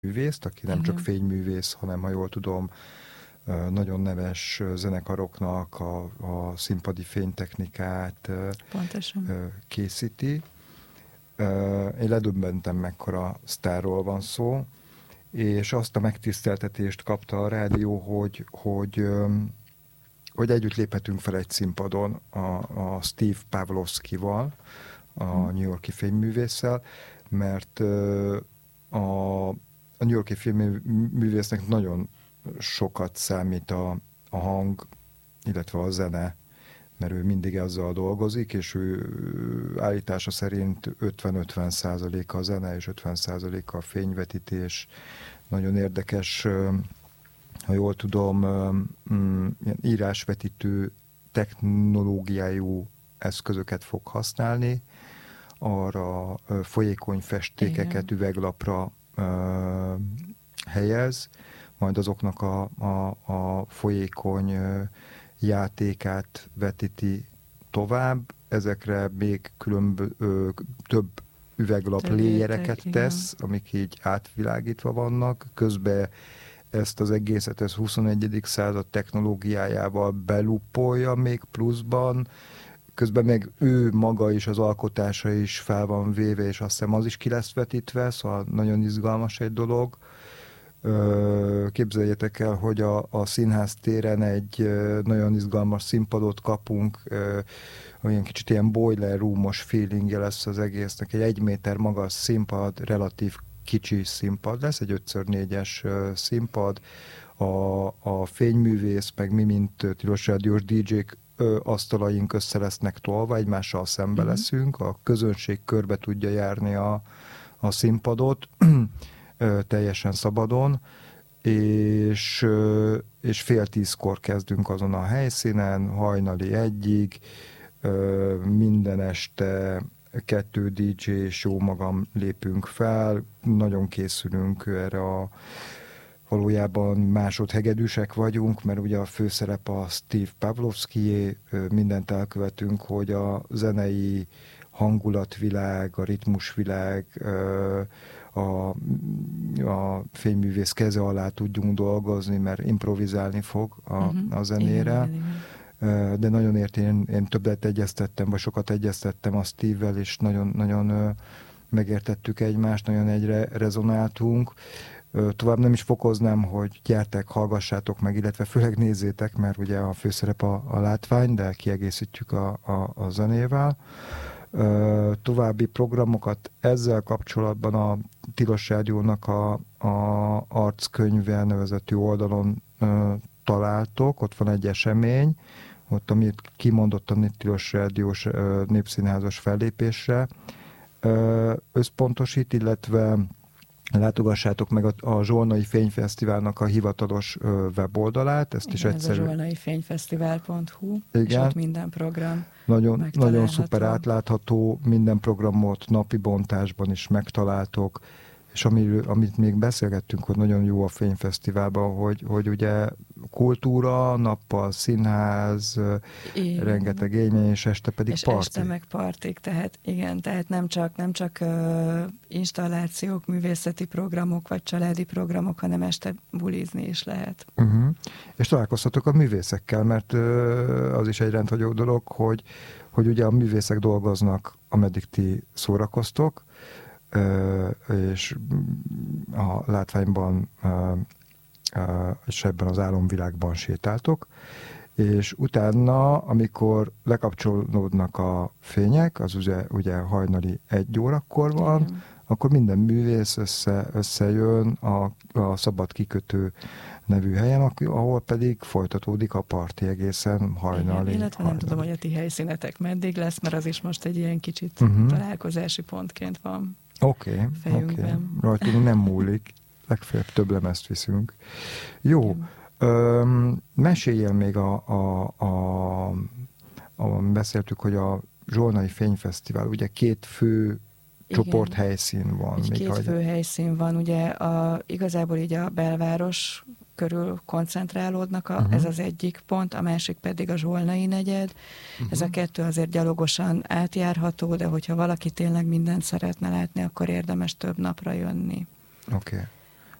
művészt, aki nem csak fényművész, hanem, ha jól tudom, nagyon neves zenekaroknak a színpadi fénytechnikát készíti. Én ledöbbentem, mekkora sztárról van szó, és azt a megtiszteltetést kapta a rádió, hogy együtt léphetünk fel egy színpadon a Steve Pawlowskival, a New York-i fényművésszel, mert a New York-i filmművésznek nagyon sokat számít a hang, illetve a zene, mert ő mindig azzal dolgozik, és ő állítása szerint 50-50% a zene, és 50% a fényvetítés. Nagyon érdekes, ha jól tudom, ilyen írásvetítő technológiájú eszközöket fog használni, arra folyékony festékeket üveglapra helyez, majd azoknak a folyékony játékát vetíti tovább, ezekre még több üveglap léjereket tesz, amik így átvilágítva vannak, közben ezt az egészet, ez 21. század technológiájával belupolja még pluszban, közben meg ő maga is, az alkotása is fel van véve, és azt hiszem az is ki lesz vetítve, szóval nagyon izgalmas egy dolog. Képzeljétek el, hogy a színház téren egy nagyon izgalmas színpadot kapunk, olyan kicsit ilyen boiler room-os feelingje lesz az egésznek, egy 1 méter magas színpad, relatív kicsi színpad lesz, egy 5x4-es színpad, a fényművész, meg mi, mint Tilos Rádiós DJ-k asztalaink össze lesznek tolva, egymással szembe leszünk, a közönség körbe tudja járni a színpadot, teljesen szabadon, és 9:30 kezdünk azon a helyszínen, hajnali 1-ig, minden este 2 DJ és jó magam lépünk fel, nagyon készülünk erre valójában másodhegedűsek vagyunk, mert ugye a főszerep a Steve Pawlowskié, mindent elkövetünk, hogy a zenei hangulatvilág, a ritmusvilág, a fényművész keze alá tudjunk dolgozni, mert improvizálni fog a zenére. Igen. De nagyon én többet egyeztettem, vagy sokat egyeztettem a Steve-vel, és nagyon megértettük egymást, nagyon egyre rezonáltunk. Tovább nem is fokoznám, hogy gyertek, hallgassátok meg, illetve főleg nézzétek, mert ugye a főszerep a látvány, de kiegészítjük a zenével. További programokat ezzel kapcsolatban a Tilos Rádiónak a arckönyve nevezetű oldalon találtok, ott van egy esemény, ott amit kimondottan Tilos Rádiós népszínházas fellépésre összpontosít, illetve látogassátok meg a Zsolnai Fényfesztiválnak a hivatalos weboldalát. Ezt is ez a zsolnaifényfesztivál.hu, és ott minden program nagyon szuper átlátható, minden programot napi bontásban is megtaláltok, és amit még beszélgettünk, hogy nagyon jó a Fényfesztiválban, hogy ugye kultúra, nappal színház, rengeteg élmény, és este pedig és parti. Este meg partik, tehát nem csak installációk, művészeti programok, vagy családi programok, hanem este bulizni is lehet. És találkozhatok a művészekkel, mert az is egy rendhagyó dolog, hogy ugye a művészek dolgoznak, ameddig ti szórakoztok, és a látványban és ebben az álomvilágban sétáltok, és utána, amikor lekapcsolódnak a fények, az ugye hajnali 1 órakor van, igen, akkor minden művész összejön a Szabad Kikötő nevű helyen, ahol pedig folytatódik a parti egészen hajnalig. Igen, illetve nem tudom, hogy a ti helyszínetek meddig lesz, mert az is most egy ilyen kicsit találkozási pontként van. Oké. Rajtunk nem múlik, legfeljebb több lemezt viszünk. Jó, meséljél még beszéltük, hogy a Zsolnai Fényfesztivál, ugye 2 fő csoporthelyszín van. 2 fő helyszín van, ugye igazából így a belváros körül koncentrálódnak, ez az egyik pont, a másik pedig a Zsolnai negyed. Ez a 2 azért gyalogosan átjárható, de hogyha valaki tényleg mindent szeretne látni, akkor érdemes több napra jönni. Oké.